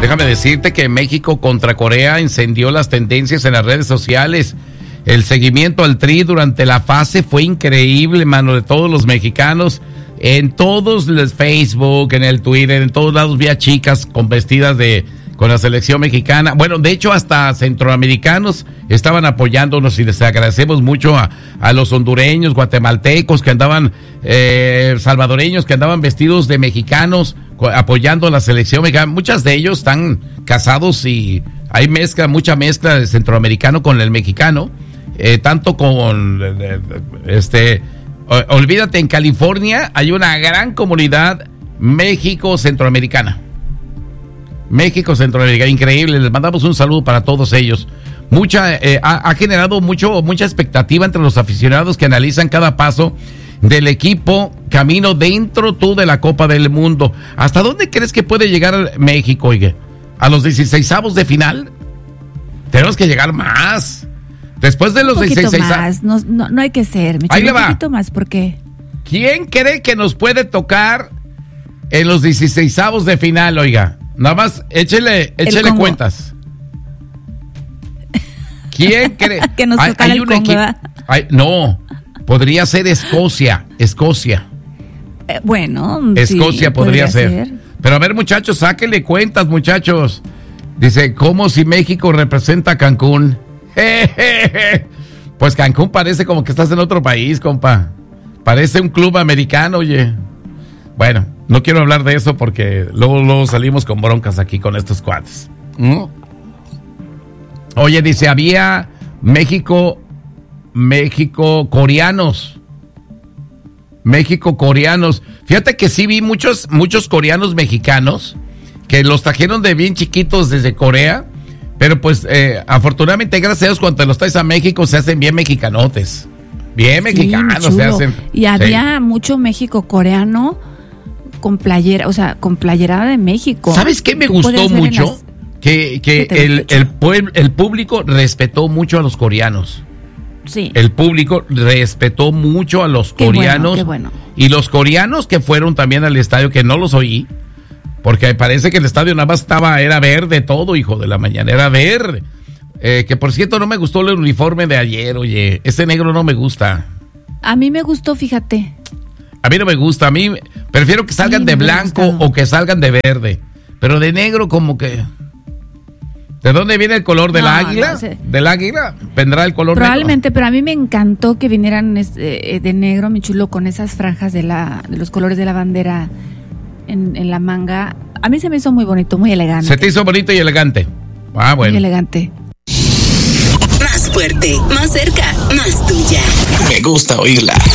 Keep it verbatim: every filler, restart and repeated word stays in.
Déjame decirte que México contra Corea encendió las tendencias en las redes sociales. El seguimiento al Tri durante la fase fue increíble, mano, de todos los mexicanos. En todos los Facebook, en el Twitter, en todos lados vi a chicas con vestidas de con la selección mexicana. Bueno, de hecho hasta centroamericanos estaban apoyándonos y les agradecemos mucho a, a los hondureños, guatemaltecos que andaban, eh, salvadoreños que andaban vestidos de mexicanos apoyando a la selección mexicana. Muchas de ellos están casados y hay mezcla, mucha mezcla del centroamericano con el mexicano, eh, tanto con eh, este... Olvídate, en California hay una gran comunidad México-centroamericana. México-centroamericana, increíble. Les mandamos un saludo para todos ellos. Mucha, eh, ha, ha generado mucho, mucha expectativa entre los aficionados que analizan cada paso del equipo camino dentro tú de la Copa del Mundo. ¿Hasta dónde crees que puede llegar México, oye? ¿A los dieciseisavos de final? Tenemos que llegar más. Después de los un poquito dieciséis más, no, no, no hay que ser. Me Ahí le un va. poquito más, ¿por qué? ¿Quién cree que nos puede tocar en los dieciseisavos de final, oiga? Nada más, échele, échele cuentas. ¿Quién cree? Que nos tocara el Congo, ¿verdad? Hay, no, podría ser Escocia, Escocia. Eh, bueno, Escocia sí, podría ser. ser. Pero a ver, muchachos, sáquenle cuentas, muchachos. Dice, ¿cómo si México representa a Cancún? Pues Cancún parece como que estás en otro país, compa. Parece un club americano, oye. Bueno, no quiero hablar de eso porque luego, luego salimos con broncas aquí con estos cuates. ¿Mm? Oye, dice, había México, México coreanos. México coreanos. Fíjate que sí vi muchos, muchos coreanos mexicanos que los trajeron de bien chiquitos desde Corea. Pero pues, eh, afortunadamente, gracias a Dios, cuando te los traes a México, se hacen bien mexicanotes. Bien sí, mexicanos se hacen. Y había sí. mucho México coreano con playera, o sea, con playera de México. ¿Sabes qué me gustó mucho? Las... Que, que el, el, pueblo, el público respetó mucho a los coreanos. Sí. El público respetó mucho a los qué coreanos. Bueno, qué bueno. Y los coreanos que fueron también al estadio, que no los oí. Porque parece que el estadio nada más estaba, era verde todo, hijo de la mañana, era verde. Eh, que por cierto no me gustó el uniforme de ayer, oye, ese negro no me gusta. A mí me gustó, fíjate. A mí no me gusta, a mí prefiero que salgan sí, de blanco o que salgan de verde. Pero de negro como que... ¿De dónde viene el color del no, águila? No sé. ¿Del águila? ¿Vendrá el color Probablemente, negro? Pero a mí me encantó que vinieran este, de negro, mi chulo, con esas franjas de, la, de los colores de la bandera... En, en la manga. A mí se me hizo muy bonito, muy elegante. Se te hizo bonito y elegante. Ah, bueno. Muy elegante. Más fuerte, más cerca, más tuya. Me gusta oírla.